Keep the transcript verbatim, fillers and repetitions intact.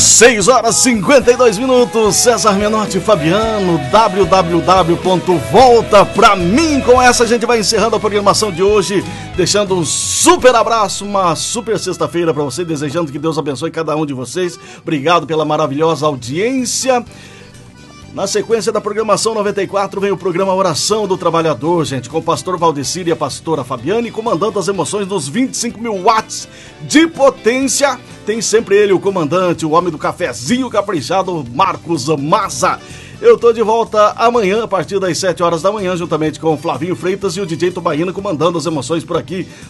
seis horas e cinquenta e dois minutos. César Menotti e Fabiano, w w w ponto volta pra mim. Com essa a gente vai encerrando a programação de hoje, deixando um super abraço, uma super sexta-feira pra você, desejando que Deus abençoe cada um de vocês. Obrigado pela maravilhosa audiência. Na sequência da programação noventa e quatro vem o programa Oração do Trabalhador, gente, com o pastor Valdecir e a pastora Fabiane, comandando as emoções dos vinte e cinco mil watts de potência. Tem sempre ele, o comandante, o homem do cafezinho caprichado, Marcos Maza. Eu tô de volta amanhã, a partir das sete horas da manhã, juntamente com o Flavinho Freitas e o D J Tubaína, comandando as emoções por aqui